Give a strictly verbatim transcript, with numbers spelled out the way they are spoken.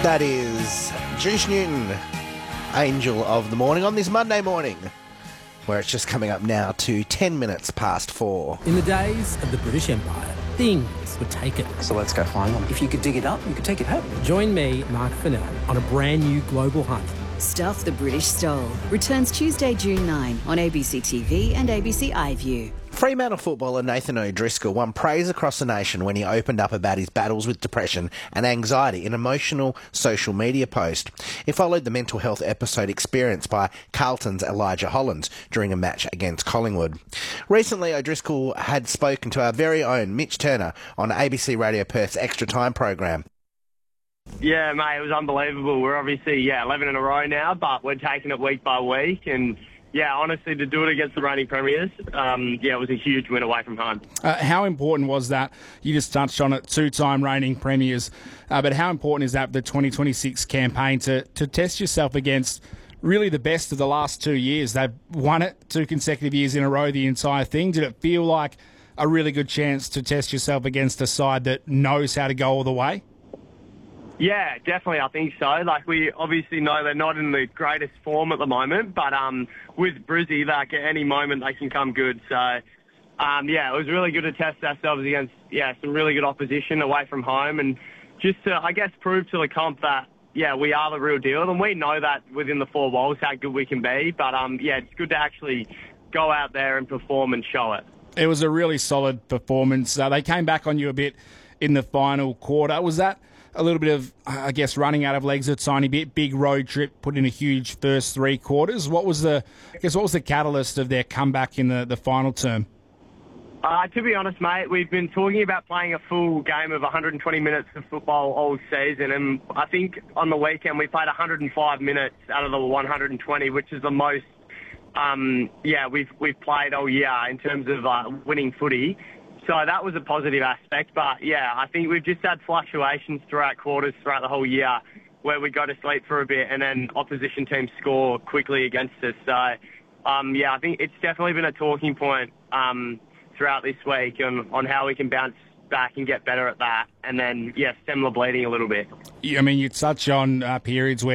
That is Juice Newton, Angel of the Morning, on this Monday morning, where it's just coming up now to ten minutes past four. In the days of the British Empire, things were taken. So let's go find them. If you could dig it up, you could take it home. Join me, Mark Fennell, on a brand new global hunt. Stuff the British Stole returns Tuesday, June ninth on A B C T V and A B C iView. Fremantle footballer Nathan O'Driscoll won praise across the nation when he opened up about his battles with depression and anxiety in an emotional social media post. It followed the mental health episode experienced by Carlton's Elijah Hollands during a match against Collingwood. Recently, O'Driscoll had spoken to our very own Mitch Turner on A B C Radio Perth's Extra Time program. Yeah, mate, it was unbelievable. We're obviously, yeah, eleven in a row now, but we're taking it week by week. And, yeah, honestly, to do it against the reigning premiers, um, yeah, it was a huge win away from home. Uh, how important was that? You just touched on it, two-time reigning premiers. Uh, but how important is that for the twenty twenty-six campaign to, to test yourself against really the best of the last two years? They've won it two consecutive years in a row, the entire thing. Did it feel like a really good chance to test yourself against a side that knows how to go all the way? Yeah, definitely, I think so. Like, we obviously know they're not in the greatest form at the moment, but um, with Brizzy, like, at any moment they can come good. So, um, yeah, it was really good to test ourselves against, yeah, some really good opposition away from home, and just to, I guess, prove to the comp that, yeah, we are the real deal, and we know that within the four walls how good we can be. But, um, yeah, it's good to actually go out there and perform and show it. It was a really solid performance. Uh, they came back on you a bit in the final quarter. Was that a little bit of, I guess, running out of legs a tiny bit, big road trip, put in a huge first three quarters? What was the, I guess, what was the catalyst of their comeback in the, the final term? Uh, to be honest, mate, we've been talking about playing a full game of one hundred twenty minutes of football all season, and I think on the weekend we played one hundred five minutes out of the one hundred twenty, which is the most, um, yeah, we've we've played all year in terms of uh, winning footy. So that was a positive aspect. But, yeah, I think we've just had fluctuations throughout quarters throughout the whole year where we go to sleep for a bit and then opposition teams score quickly against us. So, um, yeah, I think it's definitely been a talking point um, throughout this week on, on how we can bounce back and get better at that. And then, yeah, stem the bleeding a little bit. I mean, you touch on uh, periods where